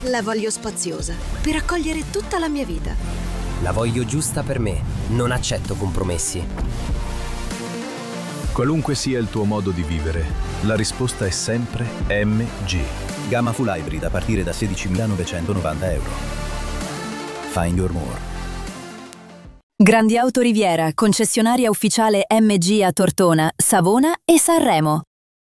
La voglio spaziosa, per accogliere tutta la mia vita. La voglio giusta per me, non accetto compromessi. Qualunque sia il tuo modo di vivere, la risposta è sempre MG. Gamma full hybrid a partire da €16.990. Find your more. Grandi Auto Riviera, concessionaria ufficiale MG a Tortona, Savona e Sanremo.